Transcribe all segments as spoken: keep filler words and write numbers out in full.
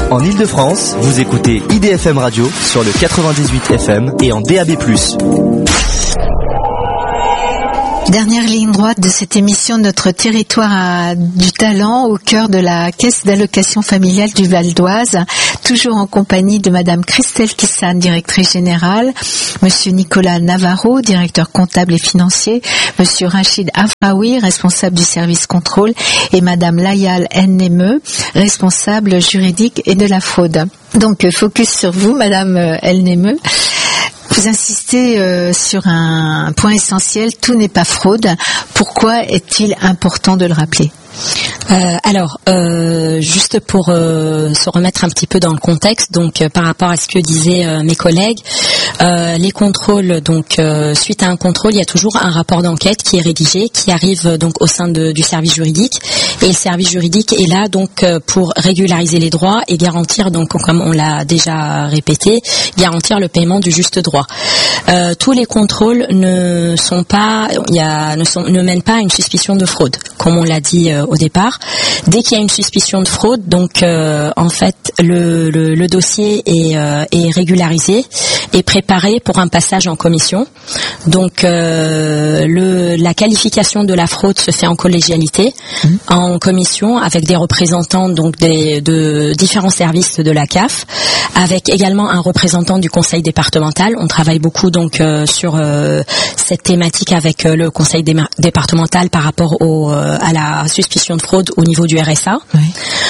En Ile-de-France, vous écoutez I D F M Radio sur le quatre-vingt-dix-huit F M et en D A B plus. Dernière ligne droite de cette émission, notre territoire a du talent au cœur de la caisse d'allocation familiale du Val d'Oise, toujours en compagnie de Madame Christelle Kissane, directrice générale, Monsieur Nicolas Navarro, directeur comptable et financier, Monsieur Rachid Afraoui, responsable du service contrôle, et Madame Layal Elneme, responsable juridique et de la fraude. Donc, focus sur vous, Madame Elneme. Vous insistez euh, sur un point essentiel, tout n'est pas fraude. Pourquoi est-il important de le rappeler ? Euh, alors, euh, juste pour euh, se remettre un petit peu dans le contexte, donc euh, par rapport à ce que disaient euh, mes collègues, euh, les contrôles, donc euh, suite à un contrôle, il y a toujours un rapport d'enquête qui est rédigé, qui arrive euh, donc au sein de, du service juridique, et le service juridique est là donc euh, pour régulariser les droits et garantir, donc comme on l'a déjà répété, garantir le paiement du juste droit. Euh, tous les contrôles ne sont pas, il y a, ne, sont, ne mènent pas à une suspicion de fraude, comme on l'a dit euh, au départ. Dès qu'il y a une suspicion de fraude, donc euh, en fait le, le, le dossier est, euh, est régularisé et préparé pour un passage en commission. Donc euh, le, la qualification de la fraude se fait en collégialité, mmh. en commission avec des représentants donc des, de différents services de la C A F, avec également un représentant du conseil départemental. On travaille beaucoup donc euh, sur euh, cette thématique avec euh, le conseil dé- départemental par rapport au, euh, à la suspicion de fraude au niveau du R S A. Oui.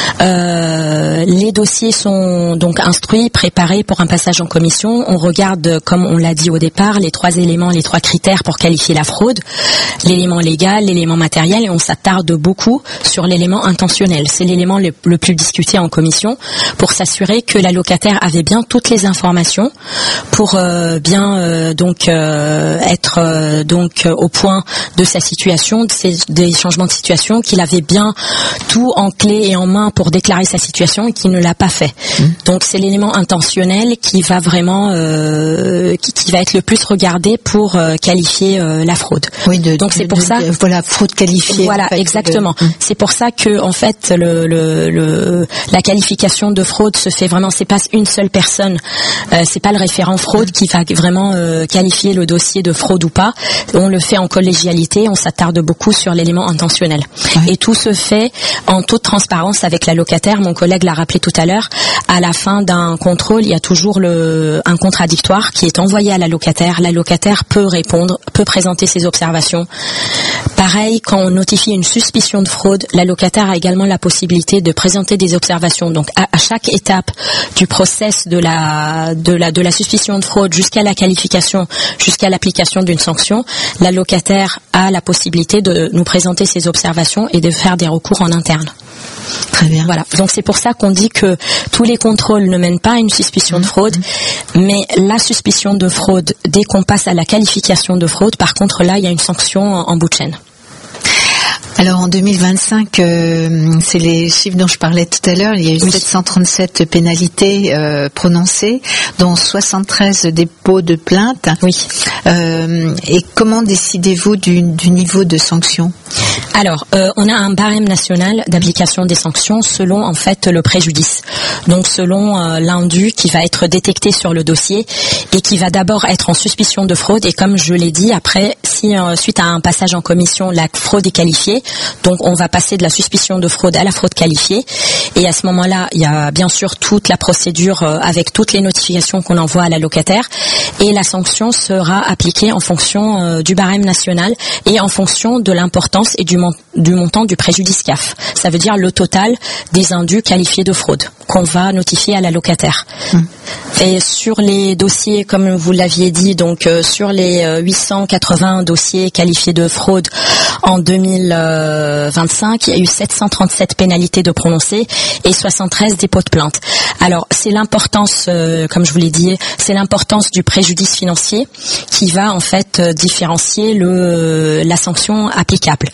Euh, les dossiers sont donc instruits, préparés pour un passage en commission. On regarde, comme on l'a dit au départ, les trois éléments, les trois critères pour qualifier la fraude. L'élément légal, l'élément matériel, et on s'attarde beaucoup sur l'élément intentionnel. C'est l'élément le, le plus discuté en commission pour s'assurer que la locataire avait bien toutes les informations pour euh, bien euh, donc euh, être euh, donc euh, au point de sa situation, de ses, des changements de situation, qu'il avait bien tout en clé et en main pour déclarer sa situation et qui ne l'a pas fait. Mmh. Donc c'est l'élément intentionnel qui va vraiment euh, qui, qui va être le plus regardé pour euh, qualifier euh, la fraude. Oui, de, donc c'est de, pour de, ça de, voilà, fraude qualifiée. Voilà, en fait, exactement. De... C'est pour ça que en fait le, le, le la qualification de fraude se fait vraiment, c'est pas une seule personne, euh, c'est pas le référent fraude qui va vraiment euh, qualifier le dossier de fraude ou pas. On le fait en collégialité, on s'attarde beaucoup sur l'élément intentionnel. Ouais. Et tout se fait en toute transparence avec la locataire. Mon collègue l'a rappelé tout à l'heure. À la fin d'un contrôle, il y a toujours le, un contradictoire qui est envoyé à la locataire. La locataire peut répondre, peut présenter ses observations. Pareil, quand on notifie une suspicion de fraude, la locataire a également la possibilité de présenter des observations. Donc, à, à chaque étape du process de la, de la, de la suspicion de fraude jusqu'à la qualification, jusqu'à l'application d'une sanction, la locataire a la possibilité de nous présenter ses observations et de faire des recours en interne. Très bien. Voilà. Donc c'est pour ça qu'on dit que tous les contrôles ne mènent pas à une suspicion mmh. de fraude, mais la suspicion de fraude, dès qu'on passe à la qualification de fraude, par contre là, il y a une sanction en, en bout de chaîne. Alors en deux mille vingt-cinq, euh, c'est les chiffres dont je parlais tout à l'heure, il y a eu oui. sept cent trente-sept pénalités euh, prononcées, dont soixante-treize dépôts de plainte. Oui. Euh, et comment décidez-vous du, du niveau de sanction ? Alors, euh, on a un barème national d'application des sanctions selon en fait le préjudice. Donc selon euh, l'indu qui va être détecté sur le dossier et qui va d'abord être en suspicion de fraude. Et comme je l'ai dit, après, si euh, suite à un passage en commission, la fraude est qualifiée, donc on va passer de la suspicion de fraude à la fraude qualifiée. Et à ce moment-là, il y a bien sûr toute la procédure euh, avec toutes les notifications qu'on envoie à la locataire. Et la sanction sera appliquée en fonction euh, du barème national et en fonction de l'importance et du, mon- du montant du préjudice C A F. Ça veut dire le total des indus qualifiés de fraude qu'on va notifier à la locataire. Mmh. Et sur les dossiers, comme vous l'aviez dit, donc euh, sur les euh, huit cent quatre-vingts dossiers qualifiés de fraude en deux mille vingt-cinq, il y a eu sept cent trente-sept pénalités de prononcées et soixante-treize dépôts de plainte. Alors c'est l'importance, euh, comme je vous l'ai dit, c'est l'importance du préjudice financier qui va en fait euh, différencier le la sanction applicable.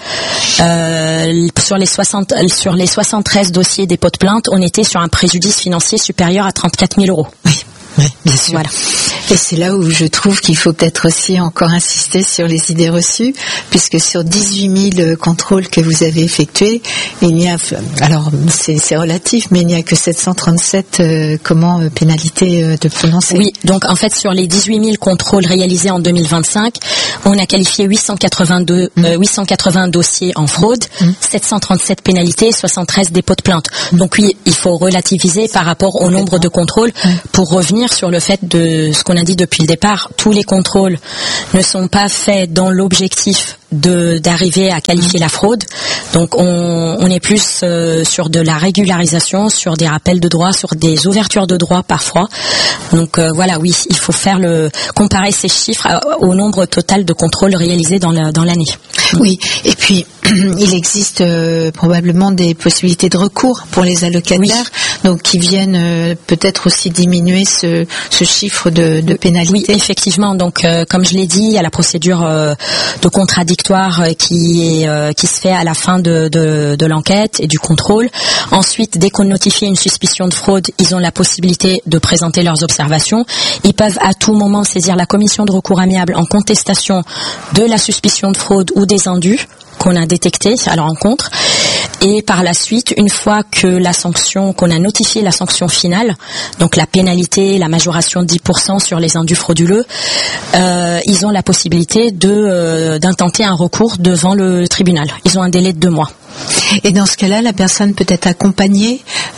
Euh, sur les soixante, sur les soixante-treize dossiers dépôts de plainte, on était sur un préjudice financier supérieur à trente-quatre mille euros. Oui. Oui, bien sûr. Voilà. Et c'est là où je trouve qu'il faut peut-être aussi encore insister sur les idées reçues, puisque sur dix-huit mille contrôles que vous avez effectués, il n'y a, alors c'est, c'est relatif, mais il n'y a que sept cent trente-sept euh, comment euh, pénalités euh, de prononcer. Oui, donc en fait sur les dix-huit mille contrôles réalisés en deux mille vingt-cinq, on a qualifié huit cent quatre-vingt-deux, mmh. euh, huit cent quatre-vingts dossiers en fraude, mmh. sept cent trente-sept pénalités, soixante-treize dépôts de plainte. Mmh. Donc oui, il faut relativiser par rapport au nombre de contrôles mmh. pour revenir sur le fait de ce qu'on a dit depuis le départ. Tous les contrôles ne sont pas faits dans l'objectif de d'arriver à qualifier la fraude. Donc on, on est plus euh, sur de la régularisation, sur des rappels de droit, sur des ouvertures de droit parfois. Donc euh, voilà, oui, il faut faire le comparer ces chiffres au nombre total de contrôles réalisés dans la, dans l'année. Oui, et puis il existe euh, probablement des possibilités de recours pour les allocataires, oui. donc qui viennent euh, peut-être aussi diminuer ce, ce chiffre de, de pénalité. Oui, effectivement. Donc euh, comme je l'ai dit, il y a la procédure euh, de contradictoire qui est euh, qui se fait à la fin de, de de l'enquête et du contrôle. Ensuite, dès qu'on notifie une suspicion de fraude, ils ont la possibilité de présenter leurs observations. Ils peuvent à tout moment saisir la commission de recours amiable en contestation de la suspicion de fraude ou des indus qu'on a détectés à leur encontre. Et par la suite, une fois que la sanction, qu'on a notifié la sanction finale, donc la pénalité, la majoration de dix pour cent sur les indus frauduleux, euh, ils ont la possibilité de euh, d'intenter un recours devant le tribunal. Ils ont un délai de deux mois. Et dans ce cas-là, la personne peut être accompagnée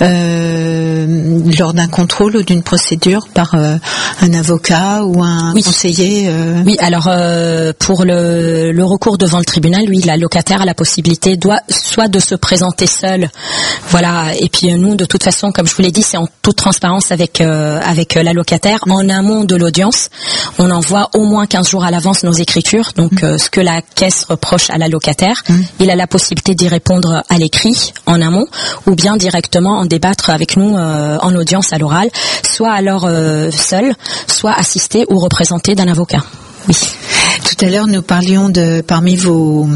euh, lors d'un contrôle ou d'une procédure par euh, un avocat ou un oui. conseiller euh... Oui, alors euh, pour le, le recours devant le tribunal, oui, la locataire a la possibilité doit, soit de se présenter seule, voilà, et puis nous, de toute façon, comme je vous l'ai dit, c'est en toute transparence avec euh, avec la locataire. En amont de l'audience, on envoie au moins quinze jours à l'avance nos écritures, donc mmh. euh, ce que la caisse reproche à la locataire. Mmh. Il a la possibilité d'y répondre à l'écrit en amont ou bien directement en débattre avec nous euh, en audience à l'oral, soit alors euh, seul, soit assisté ou représenté d'un avocat. Oui. Tout à l'heure, nous parlions de parmi vos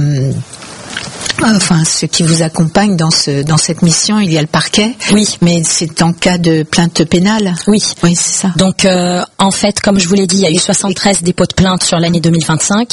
Enfin, ceux qui vous accompagnent dans ce dans cette mission, il y a le parquet. Oui. Mais c'est en cas de plainte pénale. Oui. Oui, c'est ça. Donc, euh, en fait, comme je vous l'ai dit, il y a eu soixante-treize dépôts de plainte sur l'année deux mille vingt-cinq.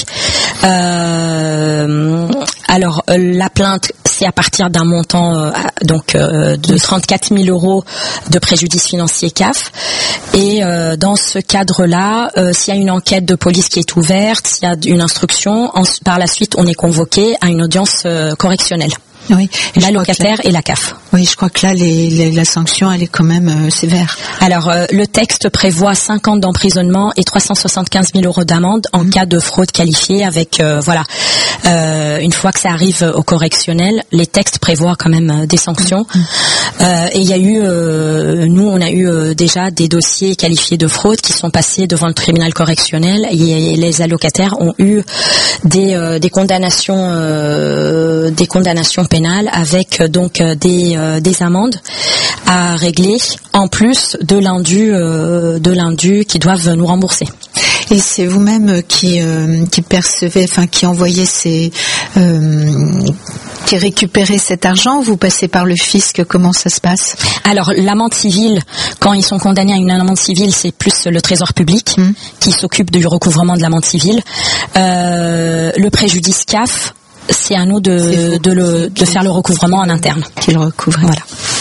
Euh, alors, euh, la plainte, c'est à partir d'un montant euh, donc euh, de trente-quatre mille euros de préjudice financier C A F. Et euh, dans ce cadre-là, euh, s'il y a une enquête de police qui est ouverte, s'il y a une instruction, en, par la suite, on est convoqué à une audience euh, correctionnelle. Oui, la locataire et la C A F. Oui, je crois que là, les, les, la sanction, elle est quand même euh, sévère. Alors, euh, le texte prévoit cinq ans d'emprisonnement et trois cent soixante-quinze mille euros d'amende en mmh. cas de fraude qualifiée avec, euh, voilà, euh, une fois que ça arrive au correctionnel, les textes prévoient quand même euh, des sanctions. Mmh. Euh, et il y a eu, euh, nous, on a eu euh, déjà des dossiers qualifiés de fraude qui sont passés devant le tribunal correctionnel et, et les allocataires ont eu des, euh, des condamnations, euh, des condamnations pénales avec euh, donc euh, des euh, des amendes à régler en plus de l'indu euh, de l'indu qu'ils doivent nous rembourser. Et c'est vous-même qui euh, qui percevez, enfin qui envoyez ces euh, qui récupérez cet argent, ou vous passez par le fisc? Comment ça se passe? Alors l'amende civile, quand ils sont condamnés à une amende civile, c'est plus le Trésor public mmh. qui s'occupe du recouvrement de l'amende civile. Euh, le préjudice C A F, c'est à nous de de, le, de faire le recouvrement en interne. Qui le recouvre. Voilà.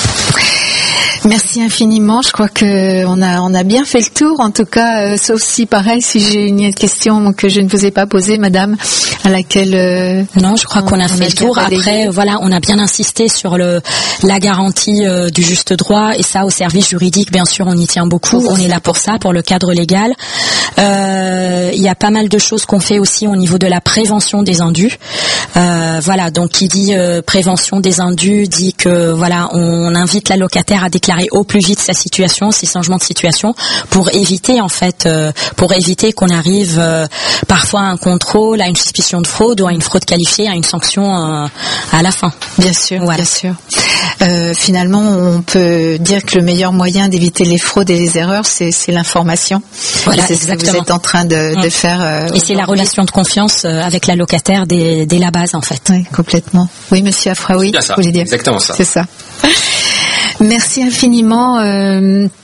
Merci infiniment. Je crois que on a on a bien fait le tour. En tout cas, euh, sauf si pareil, si j'ai une question que je ne vous ai pas posée, Madame, à laquelle euh, non, je crois on, qu'on a fait a le tour. Après, voilà, on a bien insisté sur le la garantie euh, du juste droit, et ça, au service juridique, bien sûr, on y tient beaucoup. Oui, on est là pour ça, pour le cadre légal. Euh, il y a pas mal de choses qu'on fait aussi au niveau de la prévention des indus. Euh, voilà, donc qui dit euh, prévention des indus dit que voilà, on invite la locataire à déclarer au plus vite sa situation, ses changements de situation, pour éviter en fait, euh, pour éviter qu'on arrive euh, parfois à un contrôle, à une suspicion de fraude ou à une fraude qualifiée, à une sanction euh, à la fin. Bien sûr, voilà. Bien sûr. Euh, finalement, on peut dire que le meilleur moyen d'éviter les fraudes et les erreurs, c'est, c'est l'information. Voilà, c'est exactement. Ce que vous êtes en train de, de faire. Euh, et c'est la relation de confiance avec la locataire dès, dès la base, en fait. Oui, complètement. Oui, Monsieur Afraoui, c'est ça, vous voulez dire. Exactement ça. C'est ça. Merci infiniment. Euh,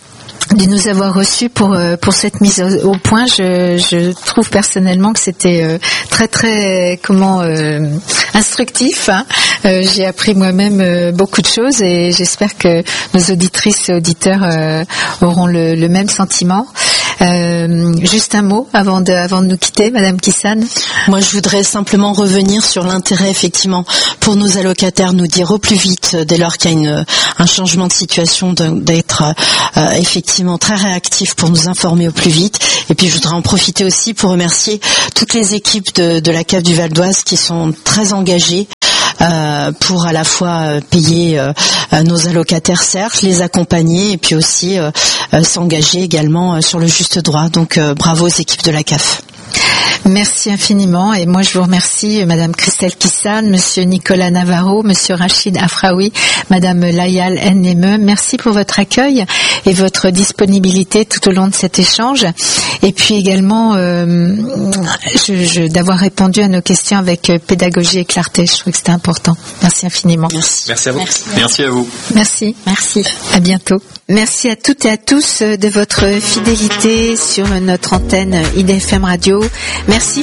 de nous avoir reçus pour pour cette mise au point. Je, je trouve personnellement que c'était euh, très très comment euh, instructif. Hein. Euh, j'ai appris moi-même euh, beaucoup de choses et j'espère que nos auditrices et auditeurs euh, auront le, le même sentiment. Euh, juste un mot avant de avant de nous quitter, Madame Kissane. Moi, je voudrais simplement revenir sur l'intérêt effectivement pour nos allocataires, nous dire au plus vite dès lors qu'il y a une, un changement de situation, de, d'être euh, effectivement très réactif pour nous informer au plus vite. Et puis, je voudrais en profiter aussi pour remercier toutes les équipes de, de la C A F du Val d'Oise qui sont très engagées. Euh, pour à la fois euh, payer euh, euh, nos allocataires, certes, les accompagner et puis aussi euh, euh, s'engager également euh, sur le juste droit. Donc euh, bravo aux équipes de la C A F. Merci infiniment et moi je vous remercie Madame Christelle Kissane, Monsieur Nicolas Navarro, Monsieur Rachid Afraoui, Madame Layal Neme. Merci pour votre accueil et votre disponibilité tout au long de cet échange et puis également euh, je, je, d'avoir répondu à nos questions avec euh, pédagogie et clarté. Je trouve que c'était important. Merci infiniment. Merci. Merci à vous. Merci. Merci à vous. Merci. Merci. À bientôt. Merci à toutes et à tous de votre fidélité sur notre antenne I D F M Radio. Merci